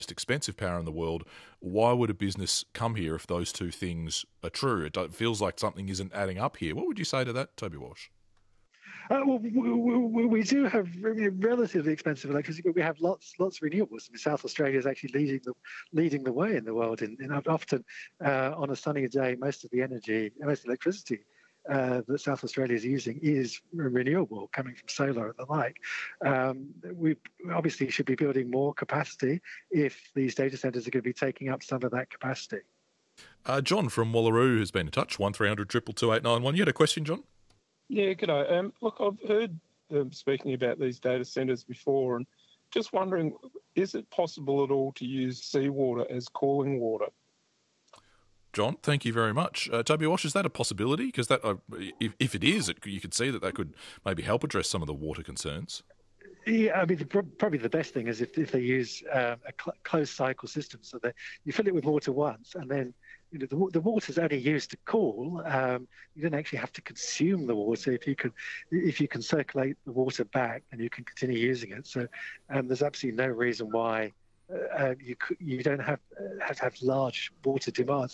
expensive power in the world. Why would a business come here if those two things are true? It feels like something isn't adding up here. What would you say to that, Toby Walsh? Well, we do have relatively expensive electricity, but we have lots of renewables. I mean, South Australia is actually leading the way in the world. And often on a sunny day, most of the electricity that South Australia is using is renewable, coming from solar and the like. We obviously should be building more capacity if these data centres are going to be taking up some of that capacity. John from Wallaroo has been in touch, 1300 222 891. You had a question, John? Yeah, g'day. Look, I've heard speaking about these data centres before, and just wondering, is it possible at all to use seawater as cooling water? John, thank you very much. Toby Walsh, is that a possibility? Because that, if it is, you could see that could maybe help address some of the water concerns. Yeah, I mean, probably the best thing is if they use a closed cycle system, so that you fill it with water once, and then the water's only used to cool. You don't actually have to consume the water if you can circulate the water back, and you can continue using it. So there's absolutely no reason why you don't have to have large water demands.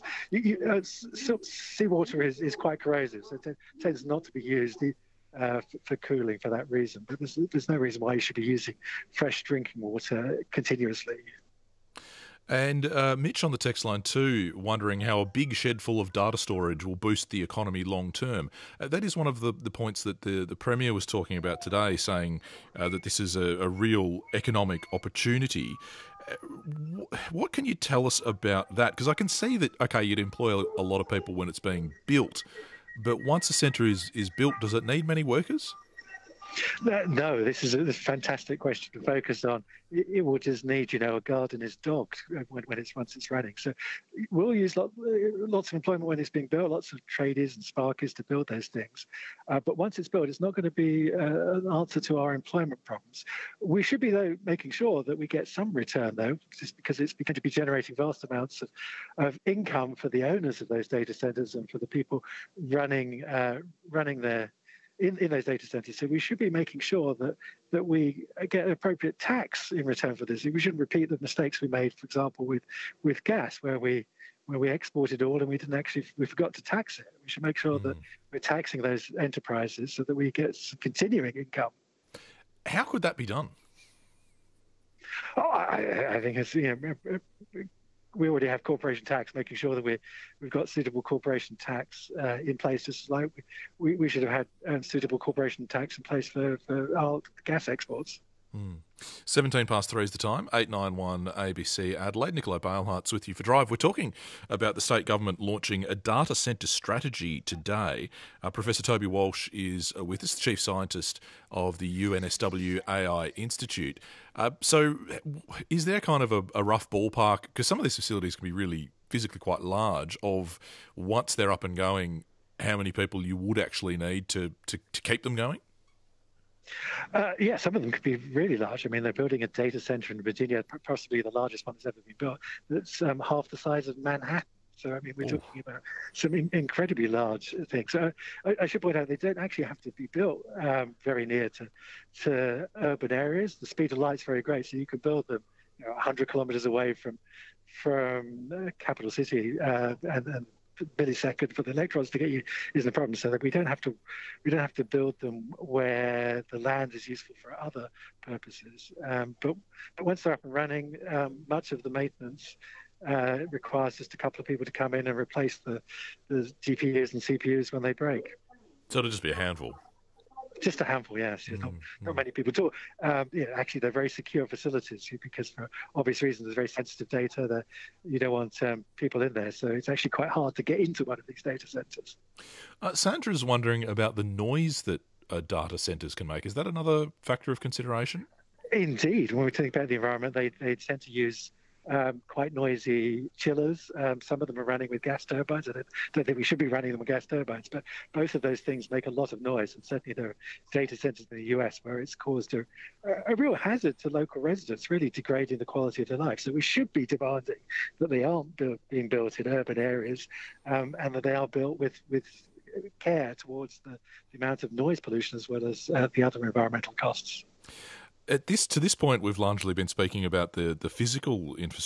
Seawater is quite corrosive, so it tends not to be used for cooling for that reason. But there's no reason why you should be using fresh drinking water continuously. And Mitch on the text line too, wondering how a big shed full of data storage will boost the economy long term. That is one of the points that the Premier was talking about today, saying that this is a real economic opportunity. What can you tell us about that? Because I can see that, okay, you'd employ a lot of people when it's being built, but once a centre is built, does it need many workers? No, this is a fantastic question to focus on. It will just need, a gardener's dog once it's running. So we'll use lots of employment when it's being built, lots of tradies and sparkies to build those things. But once it's built, it's not going to be an answer to our employment problems. We should be, though, making sure that we get some return, though, just because it's going to be generating vast amounts of income for the owners of those data centres and for the people running their in those data centres. So we should be making sure that we get appropriate tax in return for this. We shouldn't repeat the mistakes we made, for example, with gas, where we exported all and we forgot to tax it. We should make sure that we're taxing those enterprises so that we get some continuing income. How could that be done? Oh, I think it's we already have corporation tax, making sure that we've got suitable corporation tax in place, just like we should have had suitable corporation tax in place for our gas exports. 3:17 is the time. 891 ABC Adelaide. Nicola Balehart's with you for Drive. We're talking about the state government launching a data centre strategy today. Professor Toby Walsh is with us, the chief scientist of the UNSW AI Institute. So is there kind of a rough ballpark, because some of these facilities can be really physically quite large, of once they're up and going, how many people you would actually need to keep them going? Yeah, some of them could be really large. I mean, they're building a data center in Virginia, possibly the largest one that's ever been built, that's half the size of Manhattan. So, I mean, we're talking about some incredibly large things. So I should point out they don't actually have to be built very near to urban areas. The speed of light's very great, so you could build them 100 kilometers away from the capital city and millisecond for the electrons to get you isn't a problem. So that we don't have to build them where the land is useful for other purposes. But once they're up and running, much of the maintenance requires just a couple of people to come in and replace the GPUs and CPUs when they break. So it'll just be a handful. Just a handful, yes. Not many people do. Actually, they're very secure facilities because, for obvious reasons, there's very sensitive data that you don't want people in there. So it's actually quite hard to get into one of these data centres. Sandra's wondering about the noise that data centres can make. Is that another factor of consideration? Indeed. When we think about the environment, they tend to use quite noisy chillers. Some of them are running with gas turbines. I don't think we should be running them with gas turbines, but both of those things make a lot of noise. And certainly there are data centers in the US where it's caused a real hazard to local residents, really degrading the quality of their life. So we should be demanding that they aren't being built in urban areas and that they are built with care towards the amount of noise pollution as well as the other environmental costs. to this point, we've largely been speaking about the physical infrastructure